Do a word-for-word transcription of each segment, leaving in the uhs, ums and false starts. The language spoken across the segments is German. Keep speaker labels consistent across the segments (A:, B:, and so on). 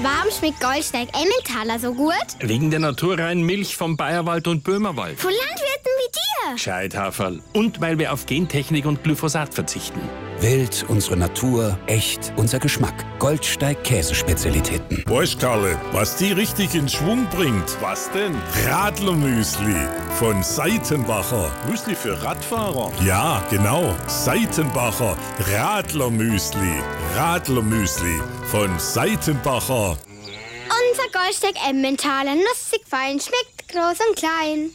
A: Warum schmeckt Goldsteig Emmentaler so gut?
B: Wegen der naturreinen Milch vom Bayerwald und Böhmerwald.
A: Von Landwirten wie dir.
B: Scheithaferl. Und weil wir auf Gentechnik und Glyphosat verzichten.
C: Wild, unsere Natur, echt, unser Geschmack. Goldsteig Käsespezialitäten.
D: Weißt Karle, was die richtig in Schwung bringt?
E: Was denn?
D: Radlermüsli von Seitenbacher.
E: Müsli für Radfahrer?
D: Ja, genau. Seitenbacher Radlermüsli. Radlermüsli von Seitenbacher.
A: Unser Goldsteig Emmentaler, nussig fein, schmeckt groß und klein.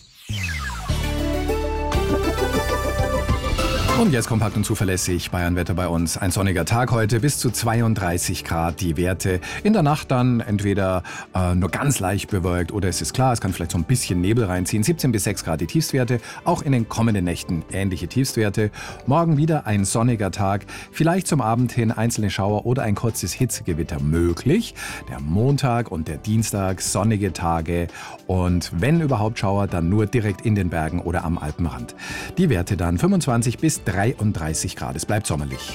F: Und jetzt kompakt und zuverlässig Bayernwetter bei uns. Ein sonniger Tag heute, bis zu zweiunddreißig Grad die Werte. In der Nacht dann entweder äh, nur ganz leicht bewölkt oder es ist klar, es kann vielleicht so ein bisschen Nebel reinziehen. siebzehn bis sechs Grad die Tiefstwerte, auch in den kommenden Nächten ähnliche Tiefstwerte. Morgen wieder ein sonniger Tag, vielleicht zum Abend hin einzelne Schauer oder ein kurzes Hitzegewitter möglich. Der Montag und der Dienstag sonnige Tage und wenn überhaupt Schauer, dann nur direkt in den Bergen oder am Alpenrand. Die Werte dann fünfundzwanzig bis dreiunddreißig Grad. Es bleibt sommerlich.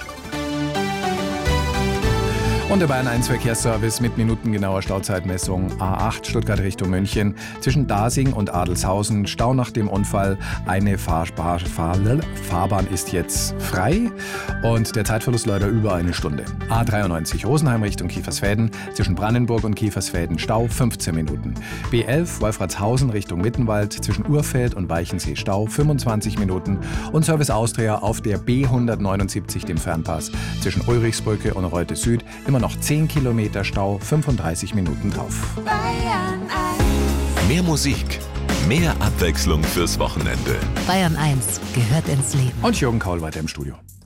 F: Und der Bayern eins Verkehrsservice mit minutengenauer Stauzeitmessung. A acht Stuttgart Richtung München. Zwischen Dasing und Adelshausen. Stau nach dem Unfall. Eine Fahrbar Fahr Fahrbahn ist jetzt frei. Und der Zeitverlust leider über eine Stunde. A dreiundneunzig Rosenheim Richtung Kiefersfelden. Zwischen Brandenburg und Kiefersfelden. Stau fünfzehn Minuten. B elf Wolfratshausen Richtung Mittenwald. Zwischen Urfeld und Weichensee. Stau fünfundzwanzig Minuten. Und Service Austria auf der B hundertneunundsiebzig, dem Fernpass. Zwischen Ulrichsbrücke und Reute Süd. Immer noch zehn Kilometer Stau, fünfunddreißig Minuten drauf.
G: Bayern eins. Mehr Musik, mehr Abwechslung fürs Wochenende.
H: Bayern eins gehört ins Leben.
F: Und Jürgen Kaul weiter im Studio.